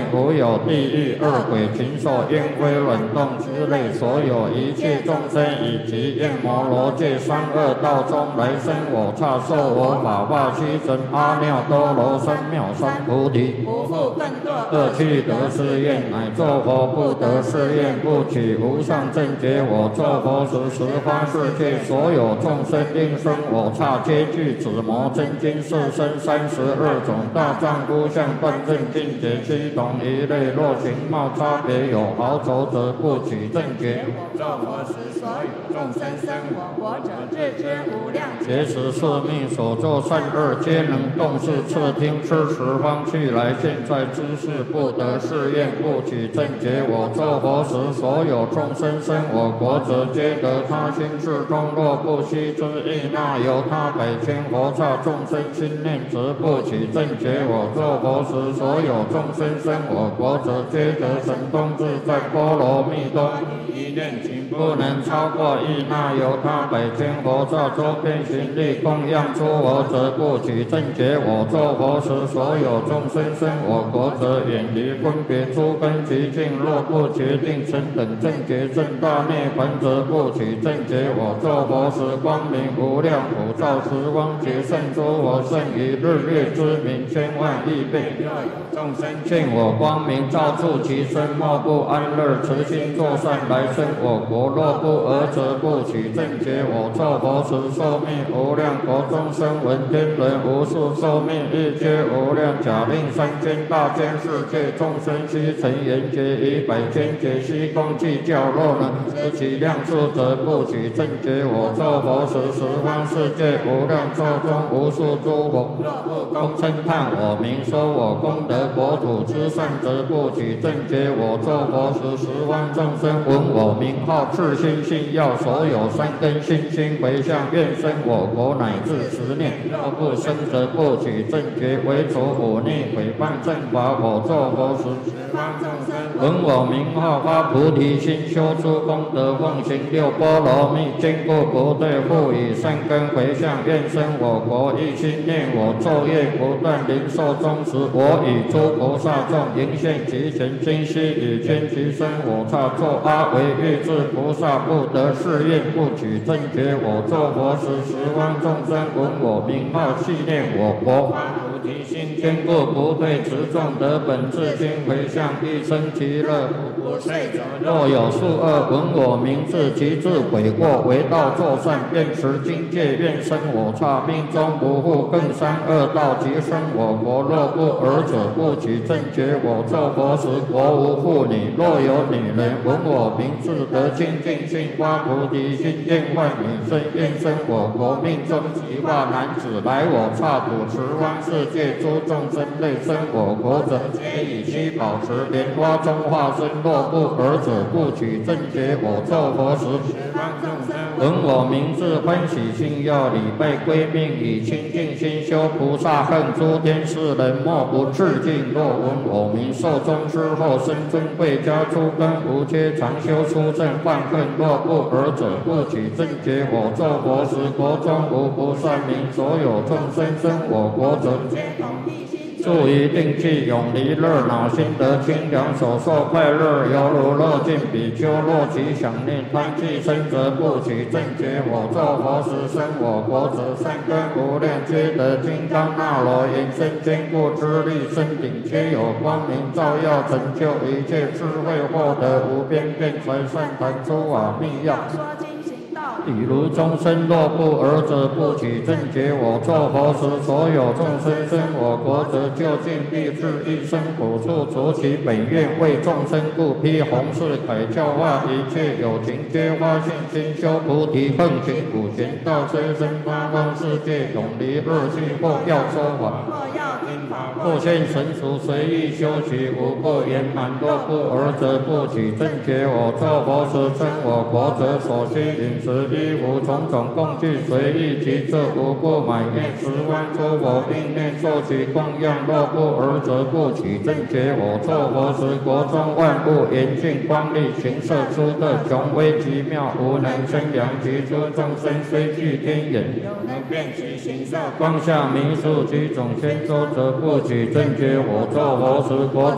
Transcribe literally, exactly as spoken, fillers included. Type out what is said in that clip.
无有地狱、恶鬼、禽兽、阴灰、冷冻之类所有一切众生，以及焰摩罗界三恶道中来生我刹受我法化七神阿耨多罗三藐三菩提， 不复更堕恶趣得誓愿，乃作佛不得誓愿，不取无上正觉。我作佛时，十方世界所有众生应生我刹，皆具紫摩真经四身三十二种大丈夫相断正境界七同一类，若形貌差别有毫轴则不取正觉。 作佛时，所有众生生我国者，自知无量劫时是命所作善恶，皆能动视侧听吃十方去来。现在知识不得誓愿，不取正觉。我作佛时，所有众生生我国者，皆得他心至中。若不悉之意，那由他百千佛刹众生心念，则不取正觉。我作佛时，所有众生生我国者，皆得神通自在波罗蜜多。一念情不能超过意，那由他百千佛刹周遍行力供养诸佛者，不取正觉。我作佛时，所有众生生我国者，远离分别诸根极境。若不决定成等正觉正大涅槃，则不取正觉。我作佛时，光明无量，普照十方劫胜诸佛，胜于日月之明千万亿倍。若有众生见我光明照触其身，莫不安乐，慈心作善来生我国。若不尔，则不取正觉。我作佛时，寿命无量，国中生闻天人无数，寿命亦皆无量。假令三千大千世界众生悉成缘觉，以百千劫悉共计较，若能知其量数，则不取正觉。我作佛时，十方世界无量寿中无数诸佛，若不共称叹我名，说我功德国土之善，则不取正觉。我作佛时，十方众生闻我名号，至心信要，所有三根信心回向，愿生我国乃至十念。若不生，则不取正觉。为除忤逆毁谤正法，我作佛时，十方众生闻我名号，发菩提心，修诸功德，奉行六波罗蜜，坚固不退，复以善根回向，愿生我国。一心念我，昼夜不断，灵寿终时，我与诸菩萨众迎现其前，今夕以天其身我刹，作阿惟越致菩萨，不得誓愿，不取正觉。我作佛时，十方众生闻我名号，系念我国。菩提心坚固不退，持众得本自心回向，一生其乐，不不遂者。若有数恶闻我名字，其自悔过，为道作善，愿持经戒，愿生我刹，命中不复更三恶道，即生我国。若不尔者，不取正觉。我作佛时，国无妇女，若有女人闻我名字，得清净心，发菩提心，愿换女身，愿生我国。命中即化男子，来我刹土，十方世界诸众生类生我国者，皆以须保持莲花中化身。若不尔者，不取正觉。我作佛时，十方众生闻我名字，欢喜心要，礼拜归命，以清净心修菩萨恨，诸天世人莫不致敬。若闻我名，寿终之后生尊贵，家诸根无缺，常修出正犯恨。若不尔者，不取正觉。我作佛时，国中无不善民，所有众生生我国者，住于定趣，永离热恼，心得清凉，所受快乐，犹如乐尽比丘。若其想念贪气生，则不取正觉。我作佛时，生我国者，善根无量，皆得金刚那罗延伸坚固之力，身顶皆有光明照耀，成就一切智慧，获得无边辩才善谈诸法密要。比如众生若不尔者，不取正觉。我作佛时，所有众生生我国者，究竟必至一生苦处，除其本愿，为众生故，披弘誓凯教化一切有情，皆发信心修菩提，奉行普贤道，虽生八方世界，永离恶趣。或要说法，或现成熟，随意修习，无不圆满。若不尔者，不取正觉。我作佛时，生我国者，所需饮食衣服种种供具，随意其这无不满愿。十方诸佛应念受其供养。若不尔者，不取正觉。我作佛时，国中万物严峻，光力形色出的雄威极妙，无能生量。其诸众生虽具天眼，能辨其形色，光下弥数其种千周，则不取正觉。我作佛时，国